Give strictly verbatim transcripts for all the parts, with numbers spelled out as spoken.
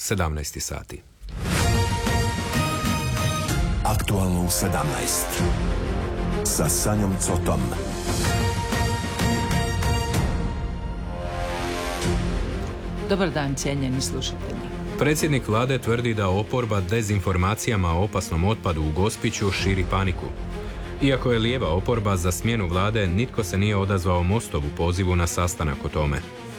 sedamnaest sati. Aktualno u sedamnaest. Sa Sanjom Cotom. Dobar dan, cijenjeni slušatelji. Predsjednik vlade tvrdi da oporba dezinformacijama o opasnom otpadu u Gospiću širi paniku. Iako je lijeva oporba za smjenu vlade, nitko se nije odazvao Mostovu pozivu na sastanak o tome.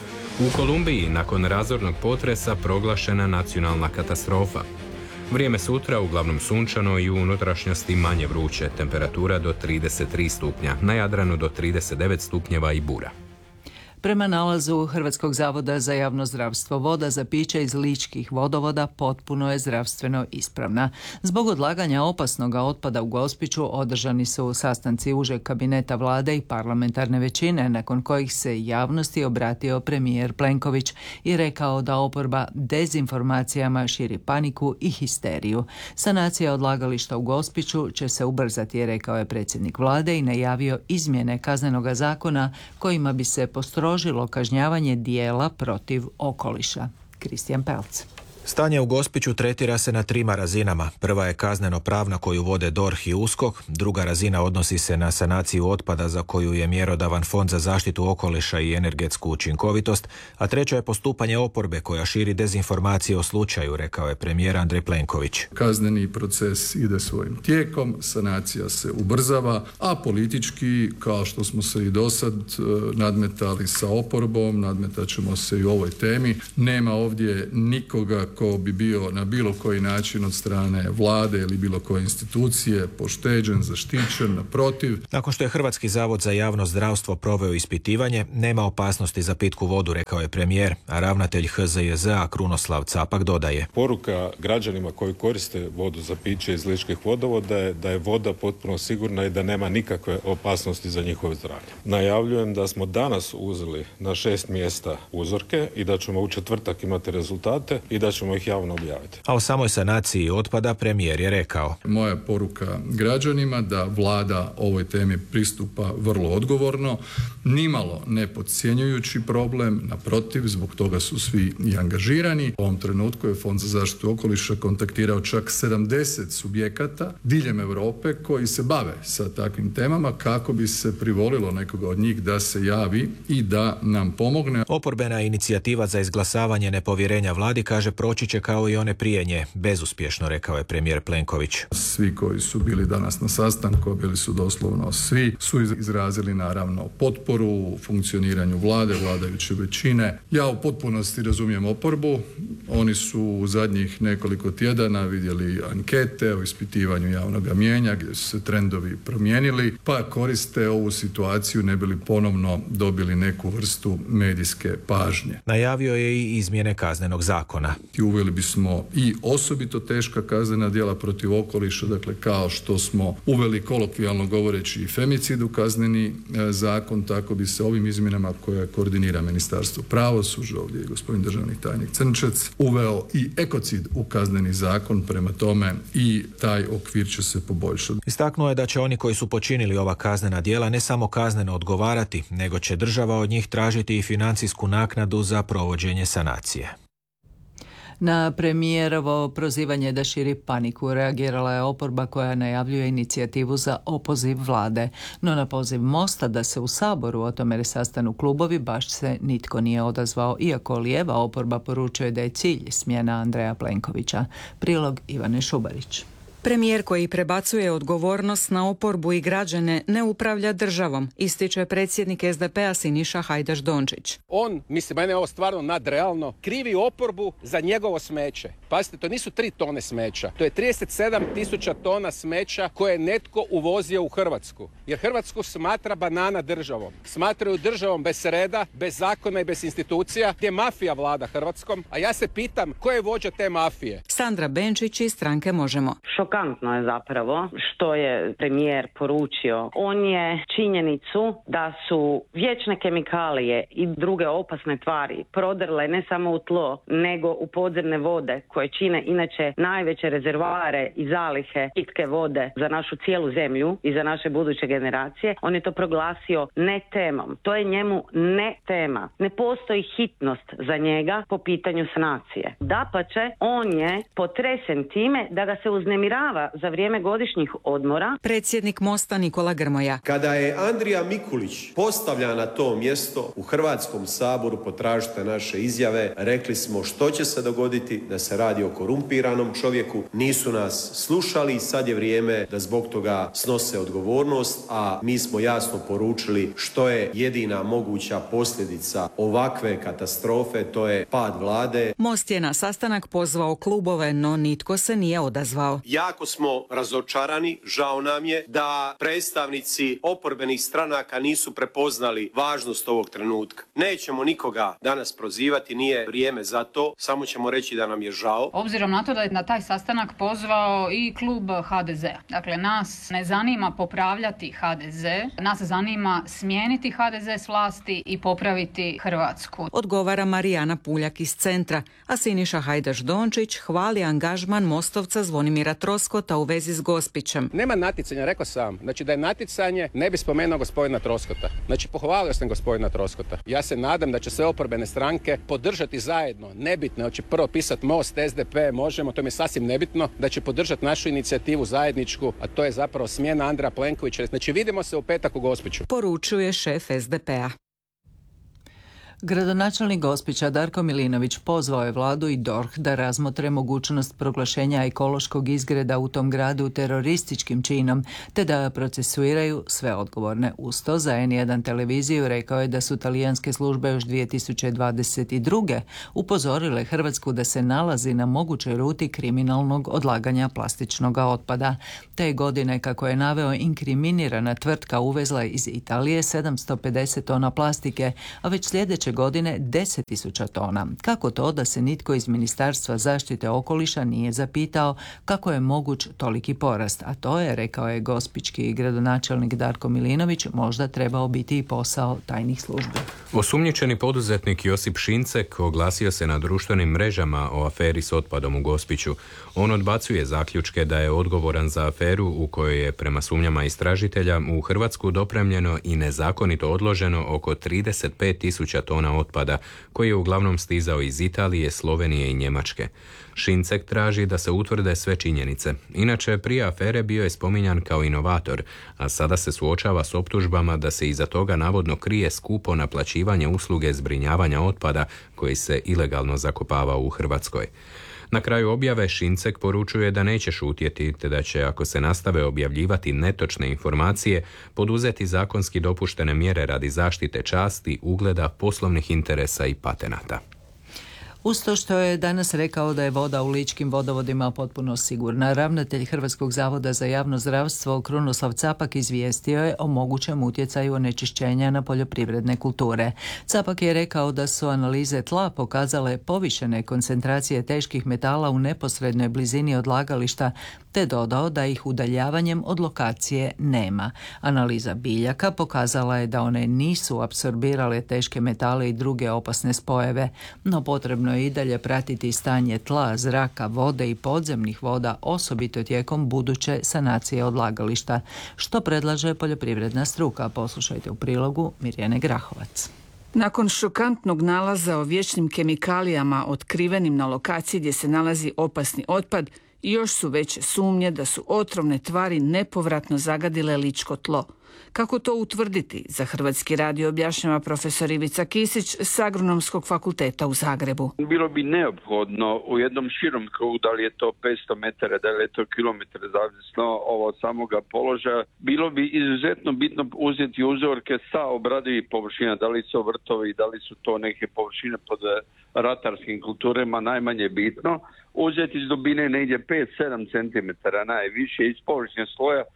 U Kolumbiji nakon razornog potresa proglašena nacionalna katastrofa. Vrijeme sutra uglavnom sunčano i u unutrašnjosti manje vruće, temperatura do trideset tri stupnja, na Jadranu do trideset devet stupnjeva i bura. Prema nalazu Hrvatskog zavoda za javno zdravstvo, voda za piće iz ličkih vodovoda potpuno je zdravstveno ispravna. Zbog odlaganja opasnog otpada u Gospiću održani su sastanci užeg kabineta vlade i parlamentarne većine, nakon kojih se javnosti obratio premijer Plenković i rekao da oporba dezinformacijama širi paniku i histeriju. Sanacija odlagališta u Gospiću će se ubrzati, rekao je predsjednik vlade i najavio izmjene kaznenoga zakona kojima bi se postrožilo kažnjavanje dijela protiv okoliša. Kristijan Pelc. Stanje u Gospiću tretira se na trima razinama. Prva je kazneno-pravna koju vode D O R H i U S K O K, druga razina odnosi se na sanaciju otpada za koju je mjerodavan Fond za zaštitu okoliša i energetsku učinkovitost, a treća je postupanje oporbe koja širi dezinformacije o slučaju, rekao je premijer Andrej Plenković. Kazneni proces ide svojim tijekom, sanacija se ubrzava, a politički, kao što smo se i dosad nadmetali sa oporbom, nadmetat ćemo se i u ovoj temi. Nema ovdje nikoga ko bi bio na bilo koji način od strane vlade ili bilo koje institucije pošteđen, zaštićen, naprotiv. Nakon što je Hrvatski zavod za javno zdravstvo proveo ispitivanje, nema opasnosti za pitku vodu, rekao je premijer, a ravnatelj H Z J Z-a Krunoslav Capak dodaje. Poruka građanima koji koriste vodu za piće iz ličkih vodovoda je da je voda potpuno sigurna i da nema nikakve opasnosti za njihovo zdravlje. Najavljujem da smo danas uzeli na šest mjesta uzorke i da ćemo u četvrtak imati rezultate i da ćemo ih javno objaviti. A o samoj sanaciji otpada premijer je rekao. Moja poruka građanima da vlada ovoj temi pristupa vrlo odgovorno, nimalo ne podcjenjujući problem, naprotiv, zbog toga su svi i angažirani. U ovom trenutku je Fond za zaštitu okoliša kontaktirao čak sedamdeset subjekata diljem Europe koji se bave sa takvim temama kako bi se privolilo nekoga od njih da se javi i da nam pomogne. Oporbena inicijativa za izglasavanje nepovjerenja vladi, kaže, proći će kao i one prije nje, bezuspješno, rekao je premijer Plenković. Svi koji su bili danas na sastanku, bili su doslovno svi, su izrazili naravno potporu funkcioniranju vlade, vladajuće većine. Ja u potpunosti razumijem oporbu. Oni su u zadnjih nekoliko tjedana vidjeli ankete o ispitivanju javnog mijenja gdje su se trendovi promijenili, pa koriste ovu situaciju ne bi li ponovno dobili neku vrstu medijske pažnje. Najavio je i izmjene kaznenog zakona. I uveli bismo i osobito teška kaznena djela protiv okoliša, dakle kao što smo uveli kolokvijalno govoreći i femicid u kazneni e, zakon, tako bi se ovim izmjenama koje koordinira Ministarstvo pravosuđa, ovdje je gospodin državni tajnik Crnčec, uveo i ekocid u kazneni zakon, prema tome i taj okvir će se poboljšati. Istaknuo je da će oni koji su počinili ova kaznena djela ne samo kazneno odgovarati, nego će država od njih tražiti i financijsku naknadu za provođenje sanacije. Na premijerovo prozivanje da širi paniku reagirala je oporba koja najavljuje inicijativu za opoziv vlade. No na poziv Mosta da se u Saboru o tome sastanu klubovi baš se nitko nije odazvao, iako lijeva oporba poručuje da je cilj smjena Andreja Plenkovića. Prilog Ivane Šubarić. Premijer koji prebacuje odgovornost na oporbu i građane ne upravlja državom, ističe predsjednik S D P-a Siniša Hajdaš Dončić. On, mislim, mene je ovo stvarno nadrealno, krivi oporbu za njegovo smeće. Pazite, to nisu tri tone smeća, to je trideset sedam tisuća tona smeća koje je netko uvozio u Hrvatsku. Jer Hrvatsku smatra banana državom. Smatraju državom bez reda, bez zakona i bez institucija, gdje mafija vlada Hrvatskom. A ja se pitam, ko je vođa te mafije? Sandra Benčić iz stranke Možemo. Šok šokantno je zapravo što je premijer poručio. On je činjenicu da su vječne kemikalije i druge opasne tvari prodrle ne samo u tlo, nego u podzemne vode koje čine inače najveće rezervoare i zalihe pitke vode za našu cijelu zemlju i za naše buduće generacije. On je to proglasio ne temom. To je njemu ne tema. Ne postoji hitnost za njega po pitanju sanacije. Dapače, on je potresen time da ga se uznemirava za vrijeme godišnjih odmora. Predsjednik Mosta Nikola Grmoja. Kada je Andrija Mikulić postavljan na to mjesto u Hrvatskom saboru, potražite naše izjave, rekli smo što će se dogoditi, da se radi o korumpiranom čovjeku. Nisu nas slušali i sad je vrijeme da zbog toga snose odgovornost, a mi smo jasno poručili što je jedina moguća posljedica ovakve katastrofe, to je pad vlade. Most je na sastanak pozvao klubove, no nitko se nije odazvao. Jako smo razočarani, žao nam je da predstavnici oporbenih stranaka nisu prepoznali važnost ovog trenutka. Nećemo nikoga danas prozivati, nije vrijeme za to, samo ćemo reći da nam je žao. Obzirom na to da je na taj sastanak pozvao i klub ha de zea. Dakle, nas ne zanima popravljati ha de ze, nas zanima smijeniti ha de ze s vlasti i popraviti Hrvatsku. Odgovara Marijana Puljak iz Centra, a Siniša Hajdaš Dončić hvali angažman Mostovca Zvonimira Troskota u vezi s Gospićem. Nema natjecanja, rekao sam. Znači da je natjecanje, ne bi spomenuo gospodina Troskota. Znači pohvalio sam gospodina Troskota. Ja se nadam da će sve oporbene stranke podržati zajedno, nebitno, hoće prvo pisati Most, es de pe, Možemo, to mi je sasvim nebitno, da će podržati našu inicijativu zajedničku, a to je zapravo smjena Andreja Plenkovića. Znači vidimo se u petak u Gospiću. Poručuje šef es de pe a. Gradonačelnik Gospića Darko Milinović pozvao je vladu i dorh da razmotre mogućnost proglašenja ekološkog izgreda u tom gradu terorističkim činom, te da procesuiraju sve odgovorne. Uz to za en jedan televiziju rekao je da su talijanske službe još dvije tisuće dvadeset druge upozorile Hrvatsku da se nalazi na mogućoj ruti kriminalnog odlaganja plastičnog otpada. Te godine, kako je naveo, inkriminirana tvrtka uvezla iz Italije sedamsto pedeset tona plastike, a već sljedeće godine deset tisuća tona. Kako to da se nitko iz Ministarstva zaštite okoliša nije zapitao kako je moguć toliki porast? A to je, rekao je gospićki gradonačelnik Darko Milinović, možda trebao biti i posao tajnih službi. Osumnjičeni poduzetnik Josip Šincek oglasio se na društvenim mrežama o aferi s otpadom u Gospiću. On odbacuje zaključke da je odgovoran za aferu u kojoj je prema sumnjama istražitelja u Hrvatsku dopremljeno i nezakonito odloženo oko trideset pet tisuća tona otpada, koji je uglavnom stizao iz Italije, Slovenije i Njemačke. Šincek traži da se utvrde sve činjenice. Inače, prije afere bio je spominjan kao inovator, a sada se suočava s optužbama da se iza toga navodno krije skupo naplaćivanje usluge zbrinjavanja otpada koji se ilegalno zakopava u Hrvatskoj. Na kraju objave Šincek poručuje da neće šutjeti, te da će, ako se nastave objavljivati netočne informacije, poduzeti zakonski dopuštene mjere radi zaštite časti, ugleda, poslovnih interesa i patenata. Uz to što je danas rekao da je voda u ličkim vodovodima potpuno sigurna, ravnatelj Hrvatskog zavoda za javno zdravstvo Krunoslav Capak izvijestio je o mogućem utjecaju onečišćenja na poljoprivredne kulture. Capak je rekao da su analize tla pokazale povišene koncentracije teških metala u neposrednoj blizini odlagališta, te dodao da ih udaljavanjem od lokacije nema. Analiza biljaka pokazala je da one nisu apsorbirale teške metale i druge opasne spojeve, no potrebno je i dalje pratiti stanje tla, zraka, vode i podzemnih voda, osobito tijekom buduće sanacije odlagališta, što predlaže poljoprivredna struka. Poslušajte u prilogu Mirjane Grahovac. Nakon šokantnog nalaza o vječnim kemikalijama otkrivenim na lokaciji gdje se nalazi opasni otpad, još su veće sumnje da su otrovne tvari nepovratno zagadile ličko tlo. Kako to utvrditi? Za Hrvatski radio objašnjava profesor Ivica Kisić s Agronomskog fakulteta u Zagrebu. Bilo bi neophodno u jednom širom krugu, da li je to petsto metara, da li je to kilometar, zavisno od samoga položaja, bilo bi izuzetno bitno uzeti uzorke sa obradivih površina, da li su vrtovi, da li su to neke površine pod ratarskim kulturama, najmanje bitno. Uzeti iz dubine negdje pet do sedam centimetara najviše iz površine sloja,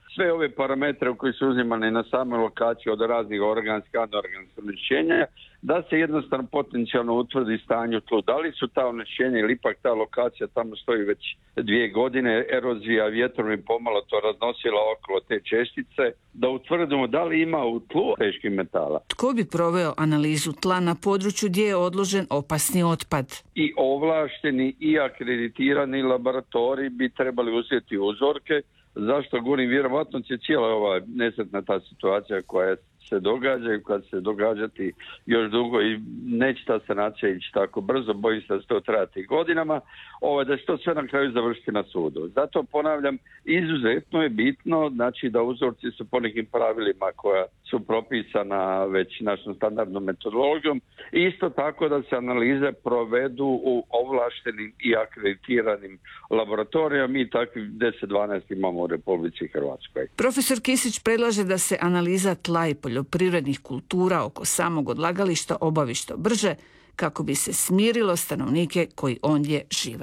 sve ove parametre koji su uzimani na samoj lokaciji od raznih organskih, anorganskih onečišćenja, da se jednostavno potencijalno utvrdi stanje u tlu. Da li su ta onečišćenja ili ipak ta lokacija tamo stoji već dvije godine, erozija vjetrom je pomalo to raznosila okolo te čestice, da utvrdimo da li ima u tlu teških metala. Tko bi proveo analizu tla na području gdje je odložen opasni otpad? I ovlašteni i akreditirani laboratoriji bi trebali uzeti uzorke. Zašto govorim? Vjerovatno će cijela ova nesretna ta situacija koja se događa i koja će se događati još dugo i neće ta sanacija ići tako brzo, bojim se da će to trajati godinama, ovo, da će to sve na kraju završiti na sudu. Zato ponavljam, izuzetno je bitno znači da uzorci su po nekim pravilima koja su propisana već našom standardnom metodologijom i isto tako da se analize provedu u ovlaštenim i akreditiranim laboratorijama. Mi takvih deset dvanaest imamo u Republici Hrvatskoj. Profesor Kisić predlaže da se analiza tla i poljoprivrednih kultura oko samog odlagališta obavi što brže kako bi se smirilo stanovnike koji ondje žive.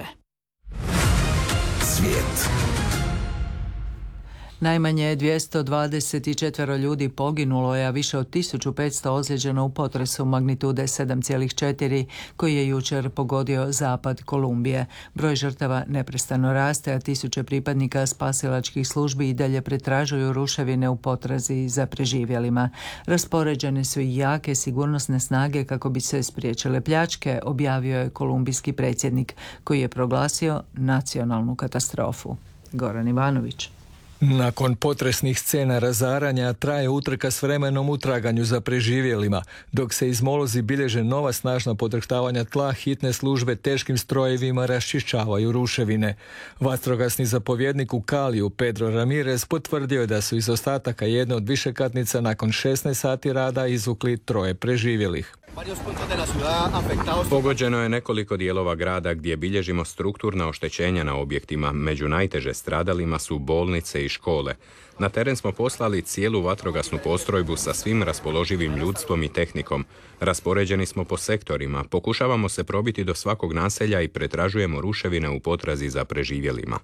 Svijet. Najmanje dvjesto dvadeset četiri ljudi poginulo je, a više od tisuću petsto ozlijeđeno u potresu magnitude sedam zarez četiri koji je jučer pogodio zapad Kolumbije. Broj žrtava neprestano raste, a tisuće pripadnika spasilačkih službi i dalje pretražuju ruševine u potrazi za preživjelima. Raspoređene su i jake sigurnosne snage kako bi se spriječile pljačke, objavio je kolumbijski predsjednik koji je proglasio nacionalnu katastrofu. Goran Ivanović. Nakon potresnih scena razaranja traje utrka s vremenom u traganju za preživjelima. Dok se iz Molozi bilježe nova snažna podrhtavanja tla, hitne službe teškim strojevima raščišćavaju ruševine. Vatrogasni zapovjednik u Kaliju Pedro Ramirez potvrdio je da su iz ostataka jedne od višekatnica nakon šesnaest sati rada izvukli troje preživjelih. Pogođeno je nekoliko dijelova grada gdje bilježimo strukturna oštećenja na objektima. Među najteže stradalima su bolnice i škole. Na teren smo poslali cijelu vatrogasnu postrojbu sa svim raspoloživim ljudstvom i tehnikom. Raspoređeni smo po sektorima, pokušavamo se probiti do svakog naselja i pretražujemo ruševine u potrazi za preživjelima.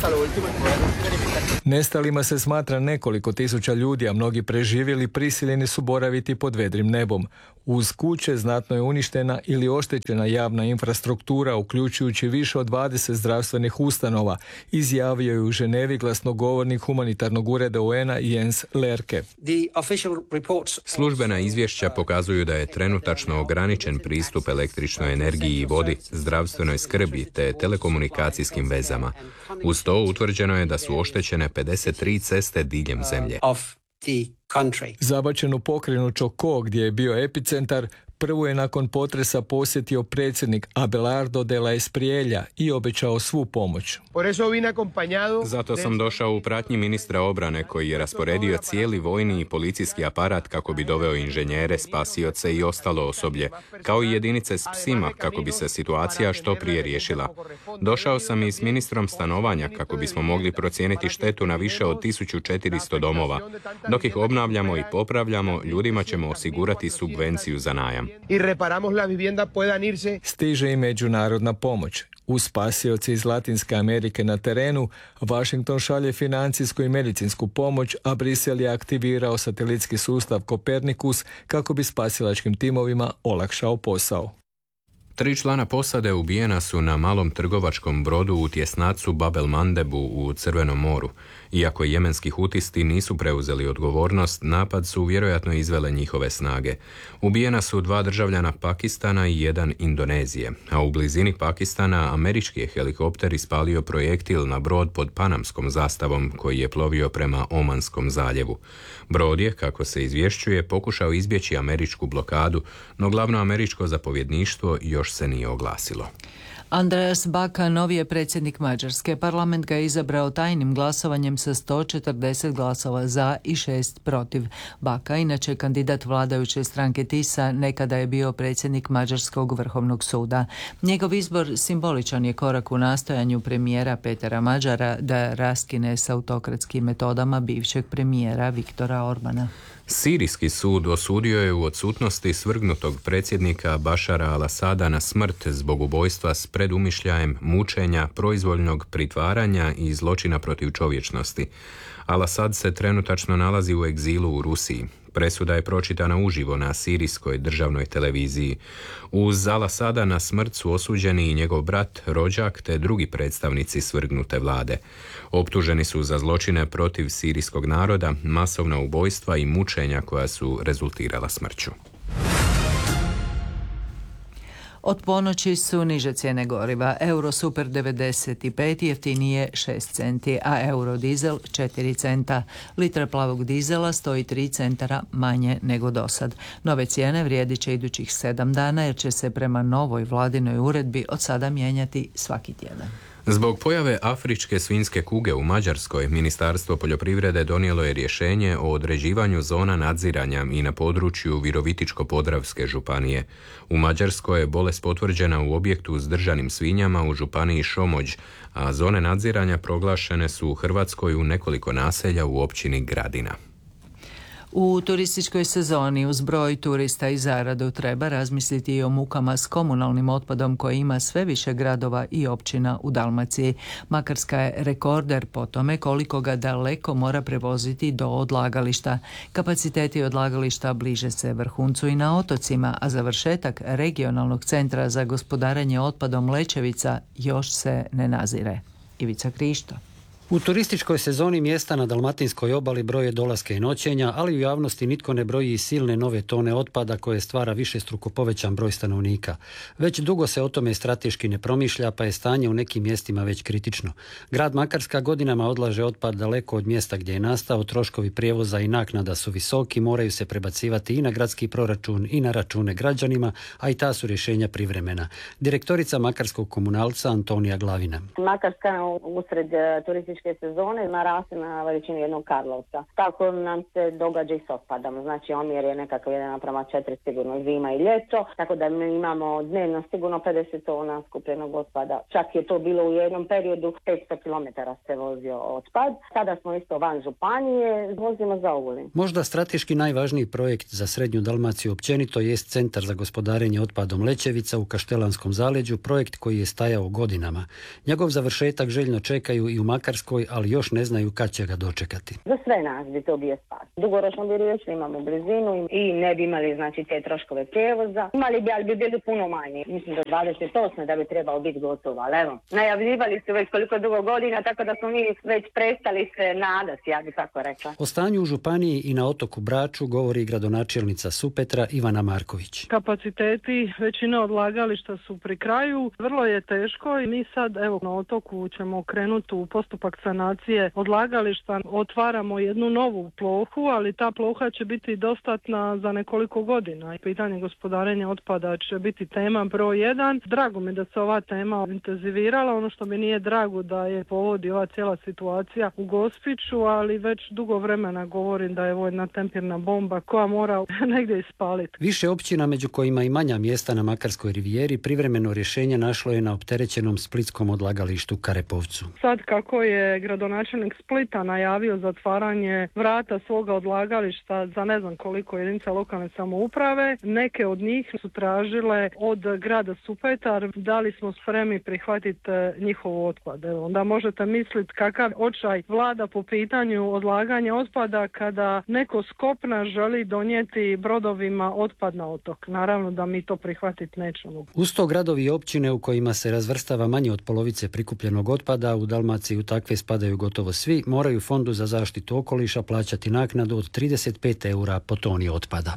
Nestalima se smatra nekoliko tisuća ljudi, a mnogi preživjeli prisiljeni su boraviti pod vedrim nebom. Uz kuće znatno je uništena ili oštećena javna infrastruktura, uključujući više od dvadeset zdravstvenih ustanova, izjavio je u Ženevi glasnogovornik humanitarnog ureda U N-a Jens Lerke. Službena izvješća pokazuju da je trenutačno ograničen pristup električnoj energiji i vodi, zdravstvenoj skrbi te telekomunikacijskim vezama. Uz to utvrđeno je da su oštećene pedeset tri ceste diljem zemlje. Zabačenu pokrajinu Chocó, gdje je bio epicentar, prvu je nakon potresa posjetio predsjednik Abelardo de la Espriella i obećao svu pomoć. Zato sam došao u pratnji ministra obrane koji je rasporedio cijeli vojni i policijski aparat kako bi doveo inženjere, spasioce i ostalo osoblje, kao i jedinice s psima kako bi se situacija što prije riješila. Došao sam i s ministrom stanovanja kako bismo mogli procijeniti štetu na više od tisuću četiristo domova. Dok ih obnavljamo i popravljamo, ljudima ćemo osigurati subvenciju za najam. Stiže i međunarodna pomoć. Uz spasioce iz Latinske Amerike na terenu, Washington šalje financijsku i medicinsku pomoć, a Brisel je aktivirao satelitski sustav Kopernikus kako bi spasilačkim timovima olakšao posao. Tri člana posade ubijena su na malom trgovačkom brodu u tjesnacu Bab el Mandebu u Crvenom moru. Iako jemenski hutisti nisu preuzeli odgovornost, napad su vjerojatno izvele njihove snage. Ubijena su dva državljana Pakistana i jedan Indonezije, a u blizini Pakistana američki je helikopter ispalio projektil na brod pod panamskom zastavom koji je plovio prema Omanskom zaljevu. Brod je, kako se izvješćuje, pokušao izbjeći američku blokadu, no glavno američko zapovjedništvo još se nije oglasilo. Andreas Baka, novi je predsjednik Mađarske. Parlament ga je izabrao tajnim glasovanjem sa sto četrdeset glasova za i šest protiv. Baka, inače kandidat vladajuće stranke Tisa, nekada je bio predsjednik Mađarskog vrhovnog suda. Njegov izbor simboličan je korak u nastojanju premijera Petera Mađara da raskine s autokratskim metodama bivšeg premijera Viktora Orbana. Sirijski sud osudio je u odsutnosti svrgnutog predsjednika Bašara al-Asada na smrt zbog ubojstva s predumišljajem, mučenja, proizvoljnog pritvaranja i zločina protiv čovječnosti. Al-Asad se trenutačno nalazi u egzilu u Rusiji. Presuda je pročitana uživo na sirijskoj državnoj televiziji. Uz Al-Asada na smrt su osuđeni i njegov brat, rođak te drugi predstavnici svrgnute vlade. Optuženi su za zločine protiv sirijskog naroda, masovna ubojstva i mučenja koja su rezultirala smrću. Od ponoći su niže cijene goriva. Euro super devedeset pet jeftinije šest centi, a euro dizel četiri centa. Litra plavog dizela stoji tri centara manje nego dosad. Nove cijene vrijedit će idućih sedam dana jer će se prema novoj vladinoj uredbi od sada mijenjati svaki tjedan. Zbog pojave afričke svinjske kuge u Mađarskoj, Ministarstvo poljoprivrede donijelo je rješenje o određivanju zona nadziranja i na području Virovitičko-podravske županije. U Mađarskoj je bolest potvrđena u objektu s držanim svinjama u županiji Šomođ, a zone nadziranja proglašene su u Hrvatskoj u nekoliko naselja u općini Gradina. U turističkoj sezoni uz broj turista i zaradu treba razmisliti i o mukama s komunalnim otpadom koje ima sve više gradova i općina u Dalmaciji. Makarska je rekorder po tome koliko ga daleko mora prevoziti do odlagališta. Kapaciteti odlagališta bliže se vrhuncu i na otocima, a završetak regionalnog centra za gospodarenje otpadom Lećevica još se ne nazire. Ivica Krišto. U turističkoj sezoni mjesta na dalmatinskoj obali broje dolaske i noćenja, ali u javnosti nitko ne broji i silne nove tone otpada koje stvara višestruko povećan broj stanovnika. Već dugo se o tome strateški ne promišlja, pa je stanje u nekim mjestima već kritično. Grad Makarska godinama odlaže otpad daleko od mjesta gdje je nastao, troškovi prijevoza i naknada su visoki, moraju se prebacivati i na gradski proračun i na račune građanima, a i ta su rješenja privremena. Direktorica Makarskog komunalca Antonija Glavina. Makarska usred turističke sezone naraste na veličini jednog Karlovca. Tako nam se događa i s otpadom. Znači omjer je nekakav jedan naprama četiri sigurno zima i ljeto, tako da mi imamo dnevno sigurno pedeset tona skupljenog otpada. Čak je to bilo u jednom periodu petsto kilometara se vozio otpad. Sada smo isto van županije, vozimo za Ogulin. Možda strateški najvažniji projekt za Srednju Dalmaciju općenito jest Centar za gospodarenje otpadom Lećevica u Kaštelanskom zaleđu, projekt koji je stajao godinama. Njegov završetak željno čekaju i u Makarskoj, ali još ne znaju kad će ga dočekati. Za sve nas bi to bio spas. Dugoročno bi riješili, imamo blizinu i ne bi imali znači te troškove prijevoza. Imali bi, ali bi bili puno manji. Mislim do dvadeset osme da bi trebalo biti gotovo, ali evo. Najavljivali su već koliko dugo godina, tako da smo mi već prestali se nadati, ja bih tako rekla. O stanju u županiji i na otoku Braču govori gradonačelnica Supetra Ivana Marković. Kapaciteti većine odlagališta su pri kraju. Vrlo je teško i mi sad evo na otoku ćemo krenuti u postupak sanacije odlagališta. Otvaramo jednu novu plohu, ali ta ploha će biti dostatna za nekoliko godina. Pitanje gospodarenja otpada će biti tema broj jedan. Drago mi da se ova tema intenzivirala. Ono što mi nije drago da je povodi ova cijela situacija u Gospiću, ali već dugo vremena govorim da je ovo jedna tempirna bomba koja mora negdje ispaliti. Više općina, među kojima i manja mjesta na Makarskoj rivijeri, privremeno rješenje našlo je na opterećenom splitskom odlagalištu Karepovcu. Sad kako je gradonačelnik Splita najavio zatvaranje vrata svoga odlagališta za ne znam koliko jedinica lokalne samouprave, neke od njih su tražile od grada Supetar da li smo spremni prihvatiti njihov otpad. Evo, onda možete misliti kakav očaj vlada po pitanju odlaganja otpada kada neko s kopna želi donijeti brodovima otpad na otok. Naravno da mi to prihvatiti nećemo. Uz to gradovi i općine u kojima se razvrstava manje od polovice prikupljenog otpada, u Dalmaciji u takve spadaju gotovo svi, moraju Fondu za zaštitu okoliša plaćati naknadu od trideset pet eura po toni otpada.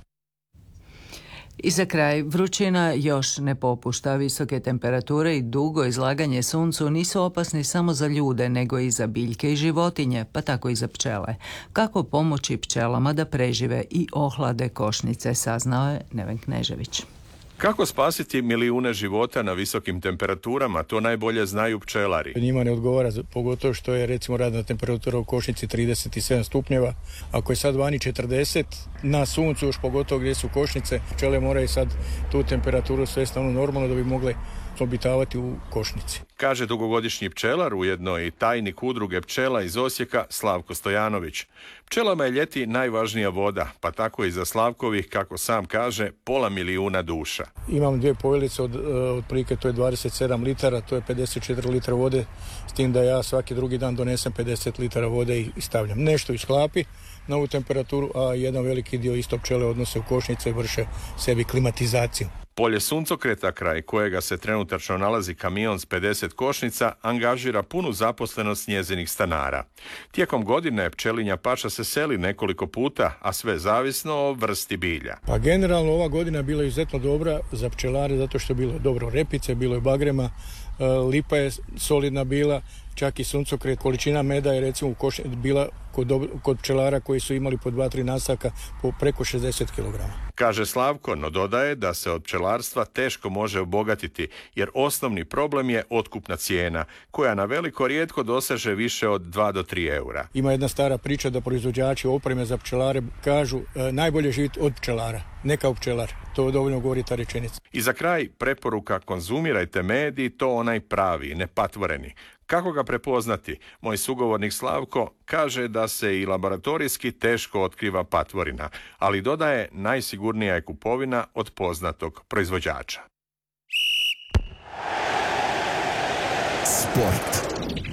I za kraj, vrućina još ne popušta. Visoke temperature i dugo izlaganje suncu nisu opasni samo za ljude, nego i za biljke i životinje, pa tako i za pčele. Kako pomoći pčelama da prežive i ohlade košnice, saznao je Neven Knežević. Kako spasiti milijune života na visokim temperaturama, to najbolje znaju pčelari. Njima ne odgovara, pogotovo što je recimo radna temperatura u košnici trideset sedam stupnjeva. Ako je sad vani četrdeset, na suncu još pogotovo gdje su košnice, pčele moraju sad tu temperaturu svesti ono normalno da bi mogle obitavati u košnici. Kaže dugogodišnji pčelar, ujedno i tajnik udruge pčela iz Osijeka Slavko Stojanović. Pčelama je ljeti najvažnija voda, pa tako i za Slavkovih, kako sam kaže, pola milijuna duša. Imam dvije pojelice, od, od prilike to je dvadeset sedam litara, to je pedeset četiri litra vode, s tim da ja svaki drugi dan donesem pedeset litara vode i stavljam. Nešto isklapi na ovu temperaturu, a jedan veliki dio isto pčele odnose u košnice i vrše sebi klimatizaciju. Polje suncokreta, kraj kojega se trenutačno nalazi kamion s pedeset košnica, angažira punu zaposlenost njezinih stanara. Tijekom godine pčelinja paša se seli nekoliko puta, a sve zavisno o vrsti bilja. Pa generalno ova godina je bila izuzetno dobra za pčelare, zato što je bilo dobro repice, bilo je bagrema, lipa je solidna bila, čak i suncokret. Količina meda je recimo u koš... bila kod, kod pčelara koji su imali po dva tri nasaka po preko šezdeset kilograma. Kaže Slavko, no dodaje da se od pčelarstva teško može obogatiti, jer osnovni problem je otkupna cijena, koja na veliko rijetko doseže više od dva do tri eura. Ima jedna stara priča da proizvođači opreme za pčelare kažu e, najbolje živjeti od pčelara, ne kao pčelar. To dovoljno govori ta rečenica. I za kraj preporuka: konzumirajte med i to onaj pravi, nepatvoreni. Kako ga prepoznati? Moj sugovornik Slavko kaže da se i laboratorijski teško otkriva patvorina, ali dodaje, najsigurnija je kupovina od poznatog proizvođača. Sport.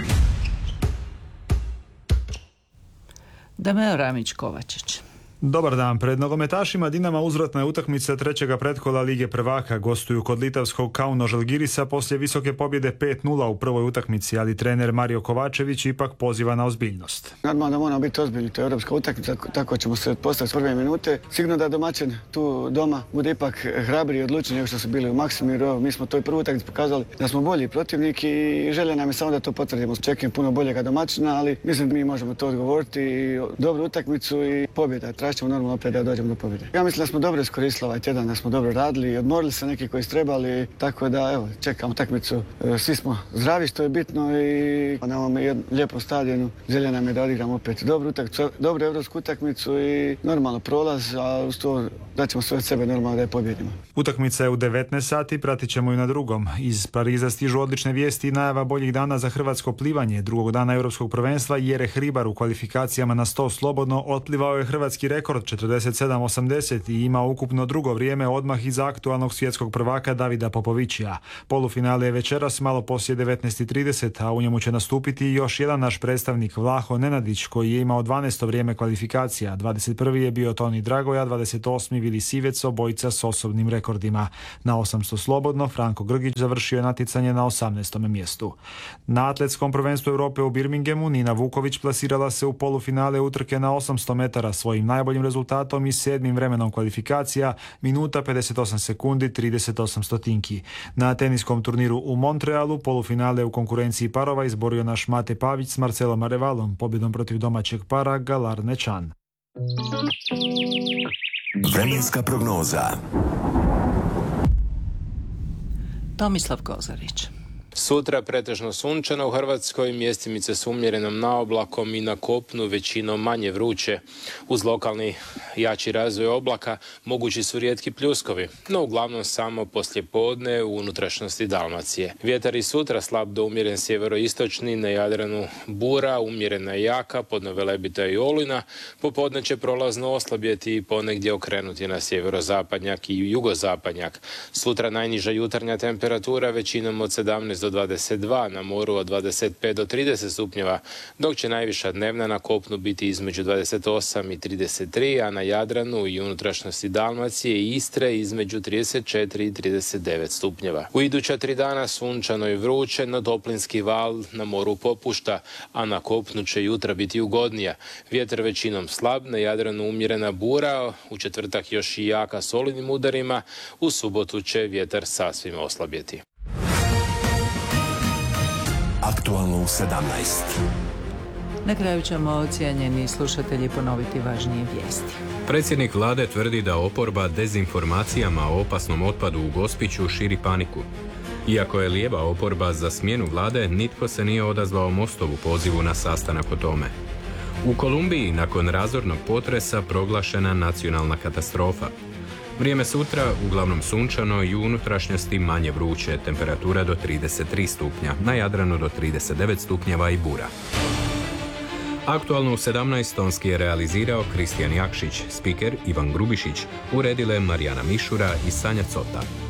Dameo Ramić-Kovačić. Dobar dan. Pred nogometašima Dinama uzvratna je utakmica trećega pretkola Lige prvaka. Gostuju kod litavskog Kauno Žalgirisa poslije visoke pobjede pet nula u prvoj utakmici, ali trener Mario Kovačević ipak poziva na ozbiljnost. Normalno da moramo biti ozbiljni, to je europska utakmica, tako ćemo se postaviti s prve minute. Sigurno da domaćin tu doma bude ipak hrabri i odlučni nego što su bili u Maksimiru. Mi smo to i prvu utakmicu pokazali da smo bolji protivnik i želja nam je samo da to potvrdimo. Čekam puno boljega domaćina, ali mislim da mi možemo to odgovoriti. Dobru utakmicu i pobjeda. Ćemo normalno opet da dođemo do pobjede. Ja mislim da smo dobro iskoristili ovaj tjedan, da smo dobro radili, odmorili se neki koji su trebali, tako da evo, čekamo utakmicu. Svi smo zdravi, što je bitno, i na ovom lijepom stadionu želja nam je da odigramo opet dobru utakmicu, dobru evropsku utakmicu i normalno prolaz, a uz to da ćemo sve od sebe normalno da je pobjedimo. Utakmica je u devetnaest sati, pratit ćemo i na drugom. Iz Pariza stižu odlične vijesti i najava boljih dana za hrvatsko plivanje. Drugog dana europskog prvenstva Jere Hribar u kvalifikacijama na sto slobodno otplivao je hrvatski rekord četrdeset sedam osamdeset i ima ukupno drugo vrijeme odmah iza aktualnog svjetskog prvaka Davida Popovićija. Polufinale je večeras malo poslije devetnaest i trideset, a u njemu će nastupiti još jedan naš predstavnik Vlaho Nenadić, koji je imao dvanaesto vrijeme kvalifikacija. dvadeset prvi je bio Toni Dragoja, dvadeset osmi Vili Sivec, obojica s osobnim rekordima. Na osamsto slobodno Franko Grgić završio je natjecanje na osamnaestom mjestu. Na atletskom prvenstvu Europe u Birminghamu Nina Vuković plasirala se u polufinale utrke na osamsto metara svojim najboljim rezultatom i sedmim vremenom kvalifikacija, minuta pedeset osam sekundi trideset osam stotinki. Na teniskom turniru u Montrealu polufinale u konkurenciji parova izborio naš Mate Pavić s Marcelom Arevalom, pobjedom protiv domaćeg para Galar Nečan. Vremenska prognoza. Tomislav Kozarić. Sutra pretežno sunčano u Hrvatskoj, mjestimice s umjerenom naoblakom i na kopnu većinom manje vruće. Uz lokalni jači razvoj oblaka mogući su rijetki pljuskovi, no uglavnom samo poslijepodne u unutrašnjosti Dalmacije. Vjetar i sutra slab do umjeren sjeveroistočni, na Jadranu bura, umjerena i jaka, pod Velebita i Olina. Popodne će prolazno oslabjeti i ponegdje okrenuti na sjeverozapadnjak i jugozapadnjak. Sutra najniža jutarnja temperatura većinom od sedamnaest do dvadeset dva, na moru od dvadeset pet do trideset stupnjeva, dok će najviša dnevna na kopnu biti između dvadeset osam i trideset tri, a na Jadranu i unutrašnjosti Dalmacije i Istre između trideset četiri i trideset devet stupnjeva. U iduća tri dana sunčano i vruće, no toplinski val na moru popušta, a na kopnu će jutra biti ugodnija. Vjetar većinom slab, na Jadranu umjerena bura, u četvrtak još i jaka s olujnim udarima, u subotu će vjetar sasvim oslabjeti. Aktualno u sedamnaest. Na kraju ćemo, cijenjeni slušatelji, ponoviti važnije vijesti. Predsjednik vlade tvrdi da oporba dezinformacijama o opasnom otpadu u Gospiću širi paniku. Iako je lijeva oporba za smjenu vlade, nitko se nije odazvao Mostovu pozivu na sastanak o tome. U Kolumbiji nakon razornog potresa proglašena nacionalna katastrofa. Vrijeme sutra uglavnom sunčano i u unutrašnjosti manje vruće, temperatura do trideset tri stupnja, na Jadranu do trideset devet stupnjeva i bura. Aktualno u sedamnaest tonski je realizirao Kristijan Jakšić, spiker Ivan Grubišić, uredile Marijana Mišura i Sanja Cota.